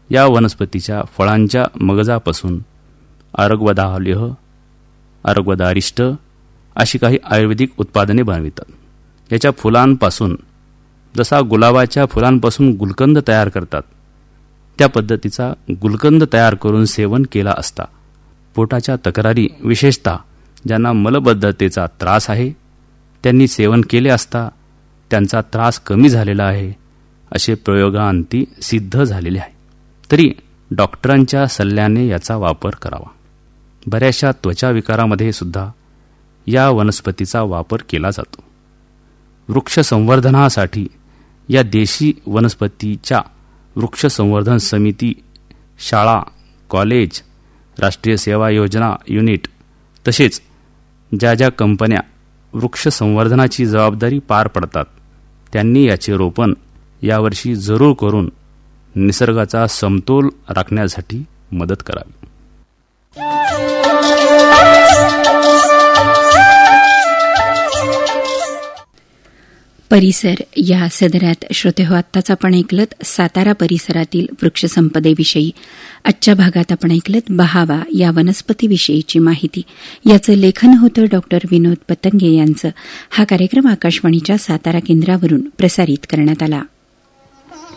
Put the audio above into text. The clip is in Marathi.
या वनस्पतीच्या फळांच्या मगजापासून आरोग्यदाहल्यह, आरोग्यदारिष्ट अशी काही आयुर्वेदिक उत्पादने बनवितात. याच्या फुलांपासून जसा गुलाबाच्या फुलांपासून गुलकंद तयार करतात त्या पद्धतीचा गुलकंद तयार करून सेवन केला असता पोटाच्या तक्रारी, विशेषतः ज्यांना मलबद्धतेचा त्रास आहे त्यांनी सेवन केले असता त्यांचा त्रास कमी झालेला आहे असे प्रयोगांती सिद्ध झालेले आहे. तरी डॉक्टरांच्या सल्ल्याने याचा वापर करावा. बऱ्याचशा त्वचा विकारामध्ये सुद्धा या वनस्पतीचा वापर केला जातो. वृक्ष संवर्धनासाठी या देशी वनस्पतीच्या वृक्ष संवर्धन समिती, शाळा, कॉलेज, राष्ट्रीय सेवा योजना युनिट तसेच ज्या ज्या कंपन्या वृक्ष संवर्धनाची जबाबदारी पार पडतात त्यांनी याचे रोपण यावर्षी जरूर करून निसर्गाचा समतोल राखण्यासाठी मदत करावी. परिसर या सदरात श्रोतेहो आत्ताच आपण ऐकलत सातारा परिसरातील वृक्षसंपदेविषयी. आजच्या भागात आपण ऐकलत बहावा या वनस्पतीविषयीची माहिती. याचं लेखन होतं डॉक्टर विनोद पतंगे यांचं. हा कार्यक्रम आकाशवाणीच्या सातारा केंद्रावरून प्रसारित करण्यात आला.